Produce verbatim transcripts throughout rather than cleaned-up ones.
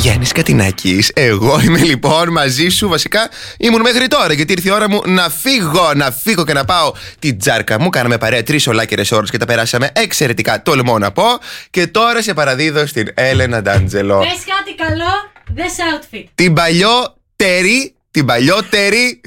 Γιάννης Κατινάκης. Εγώ είμαι λοιπόν μαζί σου. Βασικά ήμουν μέχρι τώρα, γιατί ήρθε η ώρα μου να φύγω. Να φύγω και να πάω την τζάρκα μου. Κάναμε παρέα τρεις ολάκερες ώρες και τα περάσαμε εξαιρετικά, τολμώ να πω. Και τώρα σε παραδίδω στην Έλενα Ντάντζελο. Πες κάτι καλό, δες outfit. Την παλιότερη, την παλιότερη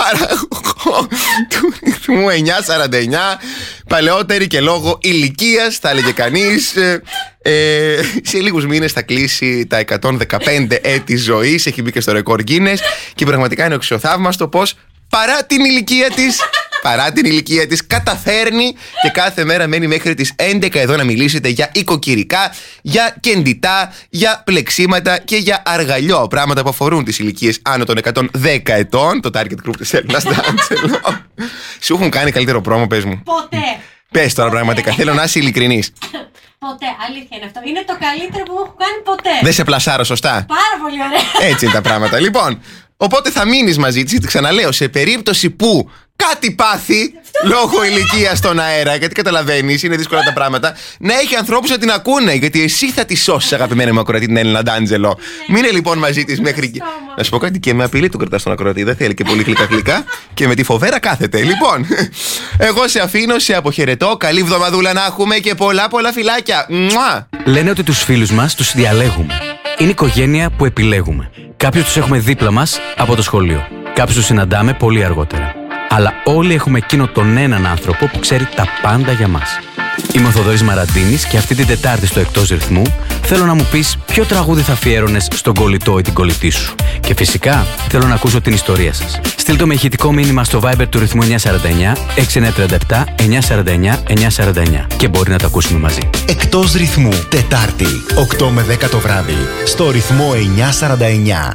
παραγωγό του ρυθμού εννιακόσια σαράντα εννιά. Παλαιότερη και λόγω ηλικίας, θα έλεγε κανείς. ε, ε, Σε λίγους μήνες θα κλείσει τα εκατόν δεκαπέντε έτη ζωής. Έχει μπει και στο ρεκόρ Guinness. Και πραγματικά είναι αξιοθαύμαστο πως παρά την ηλικία της Παρά την ηλικία της καταφέρνει και κάθε μέρα μένει μέχρι τις έντεκα εδώ να μιλήσετε για οικοκυρικά, για κεντητά, για πλεξίματα και για αργαλιό. Πράγματα που αφορούν τις ηλικίες άνω των εκατόν δέκα ετών. Το target group της Έλενας Ντάντζελο. Σου έχουν κάνει καλύτερο πρόμο, πες μου? Ποτέ. Πες τώρα πραγματικά, θέλω να είσαι ειλικρινής. Ποτέ, αλήθεια είναι αυτό. Είναι το καλύτερο που μου έχουν κάνει ποτέ. Δεν σε πλασάρω σωστά? Πάρα πολύ ωραία. Έτσι είναι τα πράγματα. Λοιπόν, οπότε θα μείνεις μαζί της, γιατί ξαναλέω, σε περίπτωση που κάτι πάθει λόγω ηλικίας στον αέρα, γιατί καταλαβαίνεις, είναι δύσκολα τα πράγματα, να έχει ανθρώπους να την ακούνε, γιατί εσύ θα τη σώσεις, αγαπημένη μου ακροατή, την Έλενα Ντάντζελο. Μείνε λοιπόν μαζί της μέχρι. Να σου πω κάτι, και με απειλή του κρατάς τον ακροατή, δεν θέλει και πολύ γλυκά-γλυκά, και με τη φοβέρα κάθεται. Λοιπόν, εγώ σε αφήνω, σε αποχαιρετώ. Καλή εβδομαδούλα να έχουμε και πολλά πολλά φιλάκια. Μουά! Λένε ότι τους φίλους μας τους διαλέγουμε. Είναι οικογένεια που επιλέγουμε. Κάποιους τους έχουμε δίπλα μας από το σχολείο. Κάποιους τους συναντάμε πολύ αργότερα. Αλλά όλοι έχουμε εκείνο τον έναν άνθρωπο που ξέρει τα πάντα για μας. Είμαι ο Θοδωρής Μαραντίνης και αυτή την Τετάρτη στο Εκτός Ρυθμού θέλω να μου πεις ποιο τραγούδι θα αφιέρωνες στον κολλητό ή την κολλητή σου. Και φυσικά θέλω να ακούσω την ιστορία σας. Στείλ το με ηχητικό μήνυμα στο Viber του ρυθμού εννιακόσια σαράντα εννιά έξι εννιά τρία επτά εννιακόσια σαράντα εννιά εννιακόσια σαράντα εννιά και μπορεί να το ακούσουμε μαζί. Εκτός Ρυθμού, Τετάρτη, οκτώ με δέκα το βράδυ, στο ρυθμό εννιακόσια σαράντα εννιά.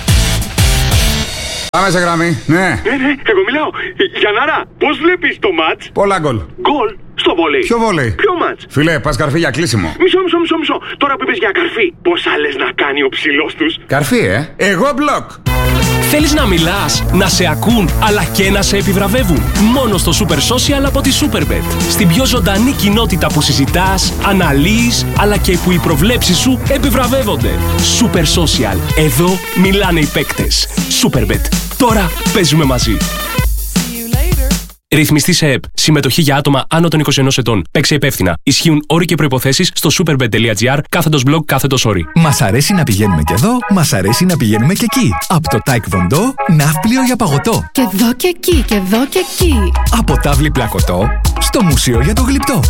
Πάμε σε γραμμή, ναι. Ναι, ναι, εγώ μιλάω. Γιαννάρα, πώς βλέπεις το μάτς? Πολλά γκολ. Γκολ στο βόλεϊ. Ποιο βόλεϊ? Ποιο μάτς? Φίλε, πας καρφί για κλείσιμο. Μισό, μισό, μισό, μισό. Τώρα που είπες για καρφί, πώς άλλες να κάνει ο ψηλός τους? Καρφί, ε. Εγώ μπλοκ. Θέλεις να μιλάς, να σε ακούν, αλλά και να σε επιβραβεύουν? Μόνο στο Super Social από τη Superbet. Στην πιο ζωντανή κοινότητα που συζητάς, αναλύεις, αλλά και που οι προβλέψεις σου επιβραβεύονται. Super Social. Εδώ μιλάνε οι παίκτες. Superbet. Τώρα παίζουμε μαζί. Ρυθμιστή σε ΕΠ. Συμμετοχή για άτομα άνω των είκοσι ενός ετών. Παίξε υπεύθυνα. Ισχύουν όροι και προϋποθέσεις στο superbet.gr κάθετος blog κάθετος όροι. Μας αρέσει να πηγαίνουμε και εδώ, μας αρέσει να πηγαίνουμε και εκεί. Από το Taekwondo, ναύπλιο για παγωτό. Και εδώ και εκεί, και εδώ και εκεί. Από τάβλη πλακωτό, στο μουσείο για το γλυπτό.